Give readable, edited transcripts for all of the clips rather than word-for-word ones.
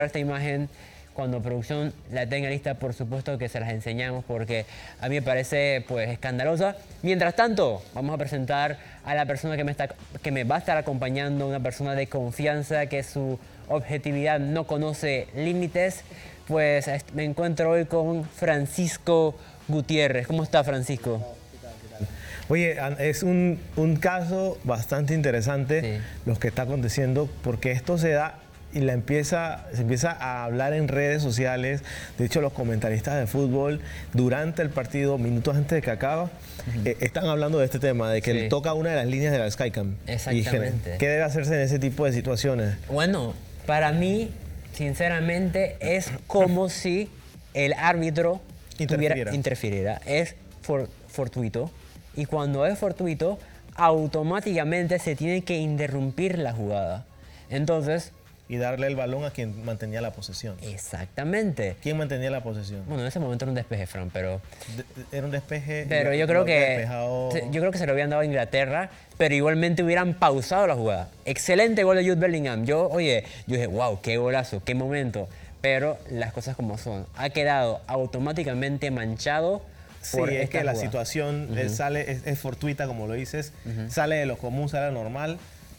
esta imagen. Cuando producción la tenga lista, por supuesto que se las enseñamos porque a mí me parece pues escandalosa. Mientras tanto, vamos a presentar a la persona que me va a estar acompañando, una persona de confianza que su objetividad no conoce límites. Pues me encuentro hoy con Francisco Gutiérrez. ¿Cómo está, Francisco? Oye, es un caso bastante interesante Sí. lo que está aconteciendo, porque esto se da y se empieza a hablar en redes sociales. De hecho, los comentaristas de fútbol durante el partido, minutos antes de que acabe, están hablando de este tema, de que Sí. él toca una de las líneas de la Skycam. Exactamente. Y ¿qué debe hacerse en ese tipo de situaciones? Bueno, para mí, sinceramente, es como si el árbitro interfiriera. Es fortuito. Y cuando es fortuito, automáticamente se tiene que interrumpir la jugada. Entonces, Y darle el balón a quien mantenía la posesión. exactamente. ¿Quién mantenía la posesión? Bueno, en ese momento era un despeje, Fran, pero Era un despeje. yo lo creo había que despejado. yo creo que se lo habían dado a Inglaterra, pero igualmente hubieran pausado la jugada. Excelente gol de Jude Bellingham. Yo dije, wow, qué golazo, qué momento. Pero las cosas como son. Ha quedado automáticamente manchado. Sí, por es esta que la jugada. situación es fortuita, como lo dices, sale de lo común, sale de lo normal.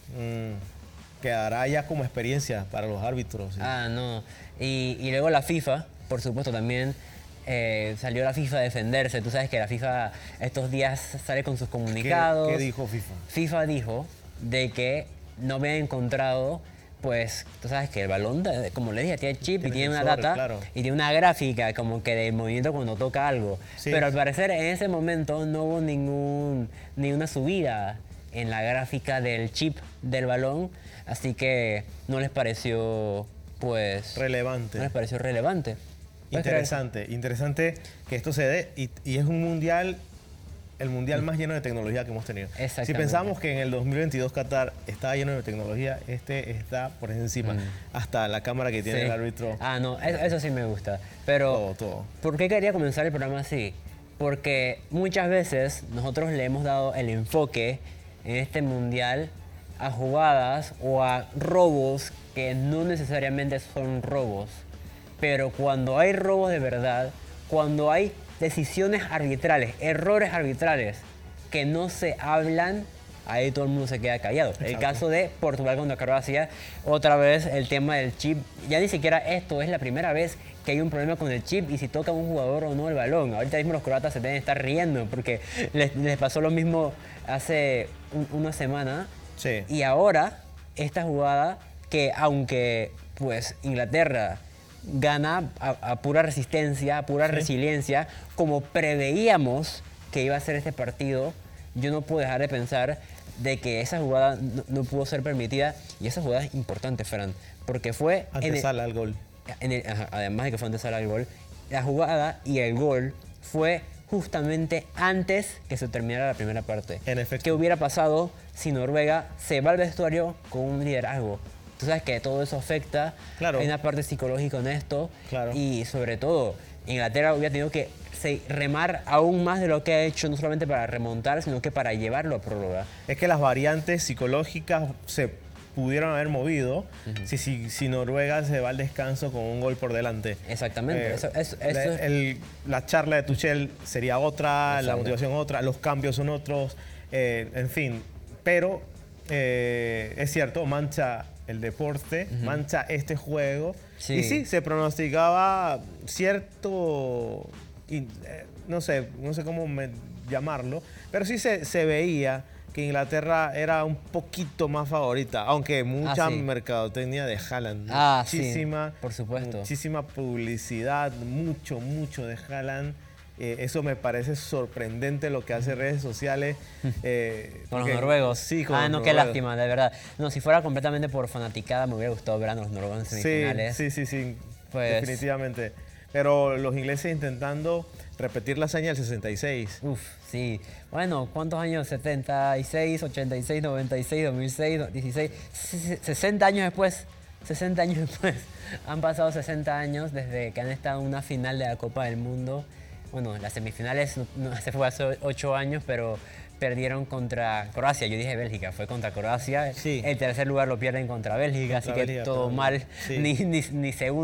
Quedará ya como experiencia para los árbitros. ¿Sí? Ah, no. Y luego la FIFA, por supuesto, también salió la FIFA a defenderse. Tú sabes que la FIFA estos días sale con sus comunicados. ¿Qué dijo FIFA? FIFA dijo de que no había encontrado, pues, tú sabes que el balón, como le dije, tiene chip y tiene una sensor, data claro. y tiene una gráfica como que de movimiento cuando toca algo. Sí. Pero al parecer en ese momento no hubo ninguna subida en la gráfica del chip del balón, así que no les pareció, pues... Relevante. No les pareció relevante. ¿Puedes creer? Interesante que esto se dé y es un mundial, el mundial más lleno de tecnología que hemos tenido. Exactamente. Si pensamos que en el 2022 Qatar estaba lleno de tecnología, este está por encima. Hasta la cámara que tiene Sí. el árbitro. Ah, no, eso sí me gusta. Pero, Todo. ¿por qué quería comenzar el programa así? Porque muchas veces nosotros le hemos dado el enfoque en este mundial a jugadas o a robos que no necesariamente son robos. Pero cuando hay robos de verdad, cuando hay decisiones arbitrales, errores arbitrales que no se hablan, ahí todo el mundo se queda callado. Exacto. El caso de Portugal contra Croacia, otra vez el tema del chip. Ya ni siquiera esto es la primera vez que hay un problema con el chip y si toca a un jugador o no el balón. Ahorita mismo los croatas se deben estar riendo porque les pasó lo mismo hace una semana. Sí. Y ahora, esta jugada que aunque pues Inglaterra gana a pura resistencia, a pura resiliencia, como preveíamos que iba a ser este partido, yo no puedo dejar de pensar de que esa jugada no pudo ser permitida. Y esa jugada es importante, Fran, porque fue... Antesala al gol. Además de que fue antesala al gol, la jugada y el gol fue justamente antes que se terminara la primera parte. En efecto. ¿Qué hubiera pasado si Noruega se va al vestuario con un liderazgo? Tú sabes que todo eso afecta. Claro. Hay una parte psicológica en esto. Claro. Y sobre todo, Inglaterra hubiera tenido que remar aún más de lo que ha hecho, no solamente para remontar, sino que para llevarlo a prórroga. Es que las variantes psicológicas se pudieron haber movido si Noruega se va al descanso con un gol por delante. Exactamente. La charla de Tuchel sería otra, Exacto. la motivación otra, los cambios son otros, en fin. Pero es cierto, mancha el deporte, mancha este juego. Sí. Y sí, se pronosticaba cierto, no sé cómo llamarlo, pero sí se veía que Inglaterra era un poquito más favorita, aunque mucha sí. mercadotecnia de Haaland. Muchísima, sí, por supuesto. Muchísima publicidad, mucho de Haaland. Eso me parece sorprendente lo que hace redes sociales. Con los noruegos. Sí, con los los no, noruegos. qué lástima, de verdad. No, si fuera completamente por fanaticada, me hubiera gustado ver a los noruegos en semifinales. Sí, Pues, definitivamente. Pero los ingleses intentando repetir la hazaña del 66. Uf, sí. Bueno, ¿cuántos años? 76, 86, 96, 2006, 16, 60 años después. 60 años después. Han pasado 60 años desde que han estado en una final de la Copa del Mundo. Bueno, las semifinales se fue hace 8 años, pero perdieron contra Croacia. Yo dije Bélgica, fue contra Croacia. Sí. El tercer lugar lo pierden contra Bélgica, así que Bélgica, todo todo mal. Sí. Ni segundo